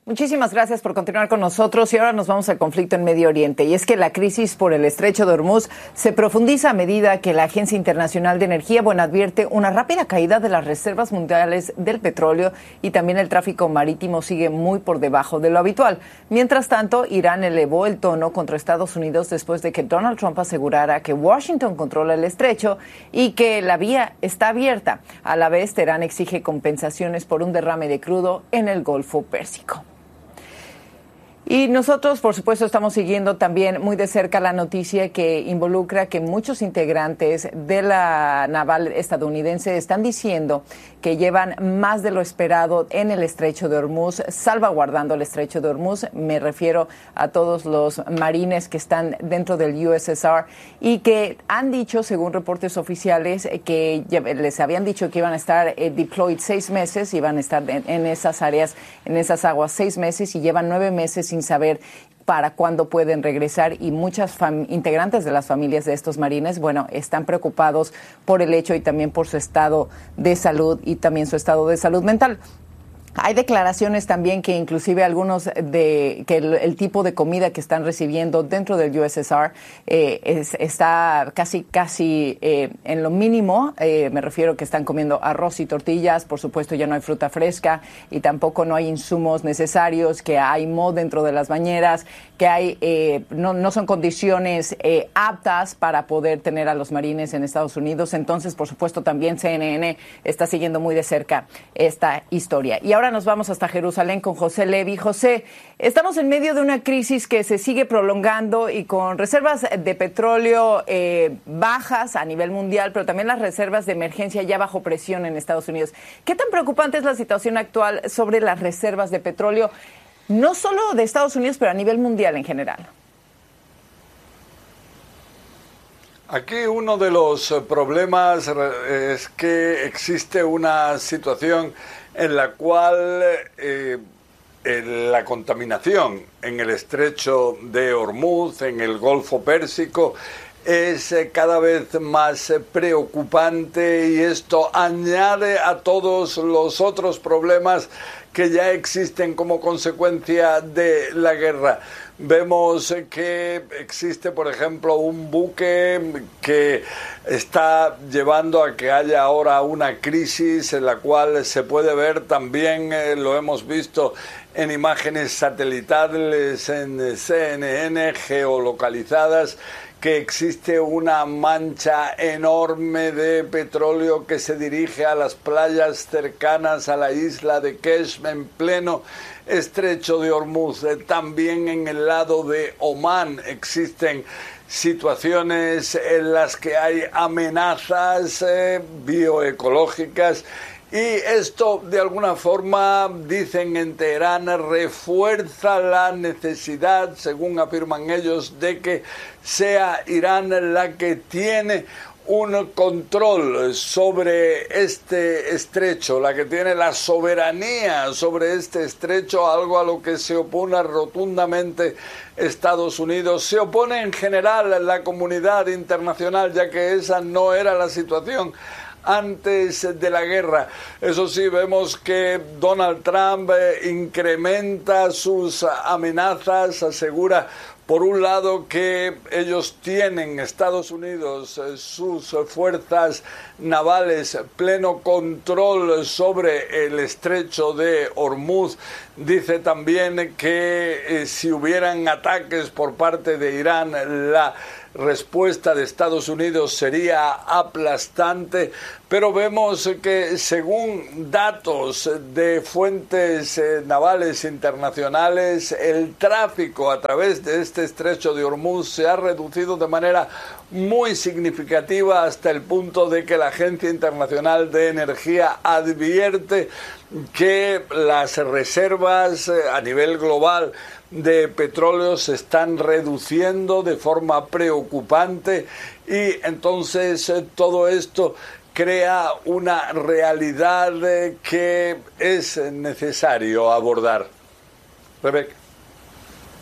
Muchísimas gracias por continuar con nosotros y ahora nos vamos al conflicto en Medio Oriente. Y es que la crisis por el estrecho de Hormuz se profundiza a medida que la Agencia Internacional de Energía, advierte una rápida caída de las reservas mundiales del petróleo y también el tráfico marítimo sigue muy por debajo de lo habitual. Mientras tanto, Irán elevó el tono contra Estados Unidos después de que Donald Trump asegurara que Washington controla el estrecho y que la vía está abierta. A la vez, Teherán exige compensaciones por un derrame de crudo en el Golfo Pérsico. Y nosotros, por supuesto, estamos siguiendo también muy de cerca la noticia que involucra que muchos integrantes de la naval estadounidense están diciendo que llevan más de lo esperado en el estrecho de Hormuz, salvaguardando el estrecho de Hormuz. Me refiero a todos los marines que están dentro del USSR y que han dicho, según reportes oficiales, que les habían dicho que iban a estar deployed 6 meses, iban a estar en esas áreas, en esas aguas 6 meses y llevan 9 meses sin saber para cuándo pueden regresar y muchas integrantes de las familias de estos marines, están preocupados por el hecho y también por su estado de salud y también su estado de salud mental. Hay declaraciones también que inclusive algunos que el tipo de comida que están recibiendo dentro del USSR está casi en lo mínimo. Me refiero que están comiendo arroz y tortillas. Por supuesto, ya no hay fruta fresca y tampoco no hay insumos necesarios, que hay moho dentro de las bañeras, que hay no son condiciones aptas para poder tener a los marines en Estados Unidos. Entonces, por supuesto, también CNN está siguiendo muy de cerca esta historia. Y ahora nos vamos hasta Jerusalén con José Levi. José, estamos en medio de una crisis que se sigue prolongando y con reservas de petróleo bajas a nivel mundial, pero también las reservas de emergencia ya bajo presión en Estados Unidos. ¿Qué tan preocupante es la situación actual sobre las reservas de petróleo, no solo de Estados Unidos, pero a nivel mundial en general? Aquí uno de los problemas es que existe una situación en la cual la contaminación en el estrecho de Hormuz, en el Golfo Pérsico, es cada vez más preocupante y esto añade a todos los otros problemas que ya existen como consecuencia de la guerra. Vemos que existe, por ejemplo, un buque que está llevando a que haya ahora una crisis en la cual se puede ver también, lo hemos visto en imágenes satelitales en CNN geolocalizadas, que existe una mancha enorme de petróleo que se dirige a las playas cercanas a la isla de Kesh en pleno estrecho de Hormuz. También en el lado de Omán existen situaciones en las que hay amenazas bioecológicas. Y esto, de alguna forma, dicen en Teherán, refuerza la necesidad, según afirman ellos, de que sea Irán la que tiene un control sobre este estrecho, la que tiene la soberanía sobre este estrecho, algo a lo que se opone rotundamente Estados Unidos. Se opone en general la comunidad internacional, ya que esa no era la situación antes de la guerra. Eso sí, vemos que Donald Trump incrementa sus amenazas, asegura por un lado que ellos tienen, Estados Unidos, sus fuerzas navales, pleno control sobre el estrecho de Hormuz. Dice también que si hubieran ataques por parte de Irán, la respuesta de Estados Unidos sería aplastante, pero vemos que según datos de fuentes navales internacionales, el tráfico a través de este estrecho de Hormuz se ha reducido de manera muy significativa hasta el punto de que la Agencia Internacional de Energía advierte que las reservas a nivel global de petróleo se están reduciendo de forma preocupante y entonces todo esto crea una realidad que es necesario abordar. Rebeca.